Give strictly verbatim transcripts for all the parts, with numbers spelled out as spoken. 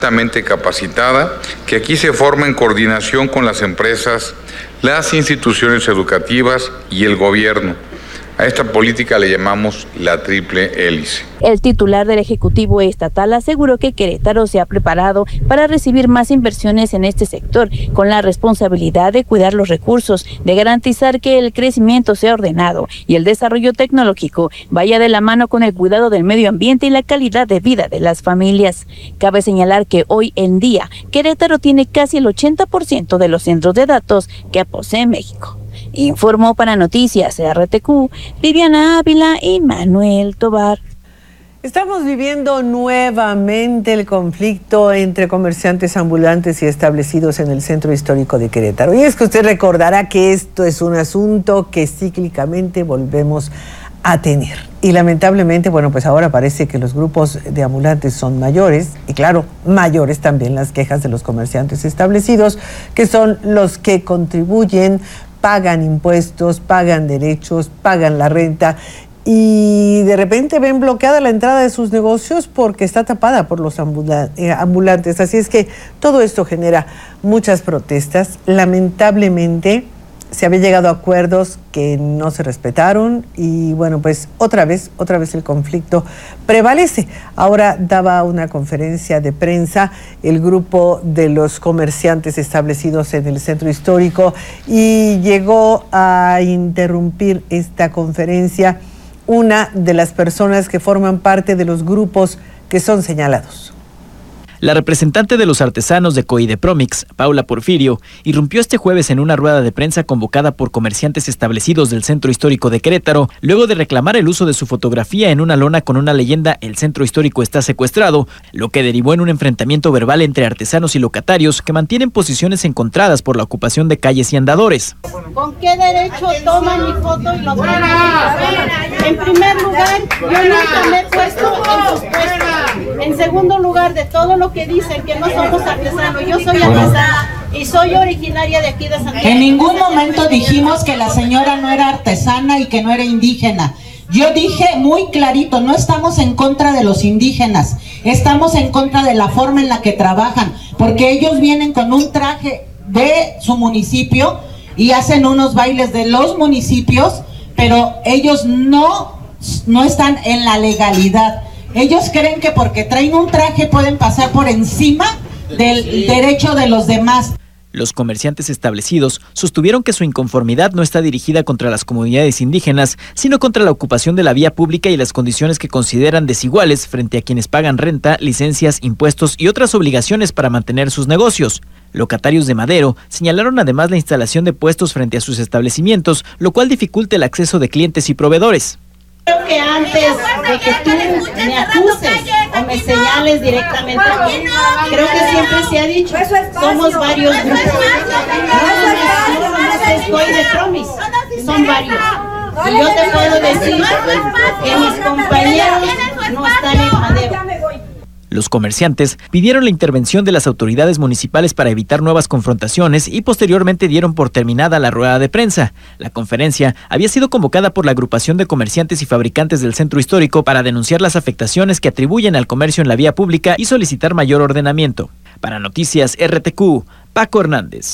capacitada, que aquí se forma en coordinación con las empresas, las instituciones educativas y el gobierno. A esta política le llamamos la triple hélice. El titular del Ejecutivo Estatal aseguró que Querétaro se ha preparado para recibir más inversiones en este sector, con la responsabilidad de cuidar los recursos, de garantizar que el crecimiento sea ordenado y el desarrollo tecnológico vaya de la mano con el cuidado del medio ambiente y la calidad de vida de las familias. Cabe señalar que hoy en día Querétaro tiene casi el ochenta por ciento de los centros de datos que posee México. Informó para Noticias R T Q, Viviana Ávila y Manuel Tobar. Estamos viviendo nuevamente el conflicto entre comerciantes ambulantes y establecidos en el centro histórico de Querétaro. Y es que usted recordará que esto es un asunto que cíclicamente volvemos a tener. Y lamentablemente, bueno, pues ahora parece que los grupos de ambulantes son mayores, y claro, mayores también las quejas de los comerciantes establecidos, que son los que contribuyen, pagan impuestos, pagan derechos, pagan la renta y de repente ven bloqueada la entrada de sus negocios porque está tapada por los ambulantes. Así es que todo esto genera muchas protestas. Lamentablemente se había llegado a acuerdos que no se respetaron y bueno, pues otra vez, otra vez el conflicto prevalece. Ahora daba una conferencia de prensa el grupo de los comerciantes establecidos en el centro histórico y llegó a interrumpir esta conferencia una de las personas que forman parte de los grupos que son señalados. La representante de los artesanos de Coidepromix, Paula Porfirio, irrumpió este jueves en una rueda de prensa convocada por comerciantes establecidos del centro histórico de Querétaro, luego de reclamar el uso de su fotografía en una lona con una leyenda "El centro histórico está secuestrado", lo que derivó en un enfrentamiento verbal entre artesanos y locatarios que mantienen posiciones encontradas por la ocupación de calles y andadores. ¿Con qué derecho toman mi foto y lo ponen? En primer lugar, yo nunca me he puesto en sus puestos. En segundo lugar, de todo lo que dicen que no somos artesanos, yo soy artesana y soy originaria de aquí de Santiago. En ningún momento dijimos que la señora no era artesana y que no era indígena. Yo dije muy clarito, no estamos en contra de los indígenas, estamos en contra de la forma en la que trabajan, porque ellos vienen con un traje de su municipio y hacen unos bailes de los municipios, pero ellos no, no están en la legalidad. Ellos creen que porque traen un traje pueden pasar por encima del derecho de los demás. Los comerciantes establecidos sostuvieron que su inconformidad no está dirigida contra las comunidades indígenas, sino contra la ocupación de la vía pública y las condiciones que consideran desiguales frente a quienes pagan renta, licencias, impuestos y otras obligaciones para mantener sus negocios. Locatarios de Madero señalaron además la instalación de puestos frente a sus establecimientos, lo cual dificulta el acceso de clientes y proveedores. Creo que antes de que tú me acuses o me señales directamente a mí, creo que siempre se ha dicho, somos varios grupos. No, no, no es Coidepromix, son varios. Y yo te puedo decir que mis compañeros no están en Madero. Los comerciantes pidieron la intervención de las autoridades municipales para evitar nuevas confrontaciones y posteriormente dieron por terminada la rueda de prensa. La conferencia había sido convocada por la agrupación de comerciantes y fabricantes del centro histórico para denunciar las afectaciones que atribuyen al comercio en la vía pública y solicitar mayor ordenamiento. Para Noticias R T Q, Paco Hernández.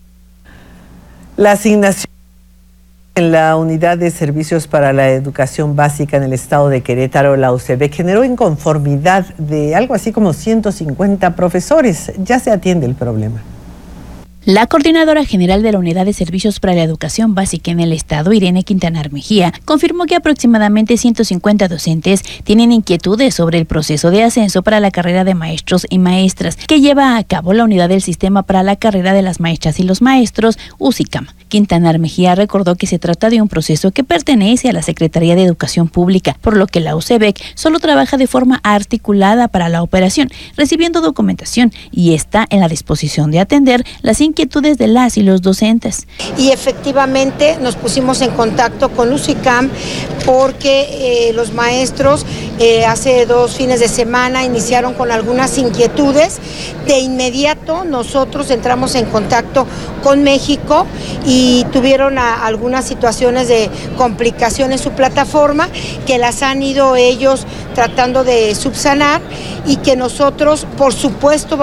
La asignación en la Unidad de Servicios para la Educación Básica en el estado de Querétaro, la U C E B, generó inconformidad de algo así como ciento cincuenta profesores. Ya se atiende el problema. La coordinadora general de la Unidad de Servicios para la Educación Básica en el Estado, Irene Quintanar Mejía, confirmó que aproximadamente ciento cincuenta docentes tienen inquietudes sobre el proceso de ascenso para la carrera de maestros y maestras que lleva a cabo la Unidad del Sistema para la Carrera de las Maestras y los Maestros, U S I C A M. Quintanar Mejía recordó que se trata de un proceso que pertenece a la Secretaría de Educación Pública, por lo que la U C E B solo trabaja de forma articulada para la operación, recibiendo documentación y está en la disposición de atender las inquietudes inquietudes de las y los docentes. Y efectivamente nos pusimos en contacto con Lucicam porque eh, los maestros eh, hace dos fines de semana iniciaron con algunas inquietudes. De inmediato nosotros entramos en contacto con México y tuvieron a, algunas situaciones de complicación en su plataforma que las han ido ellos tratando de subsanar y que nosotros, por supuesto,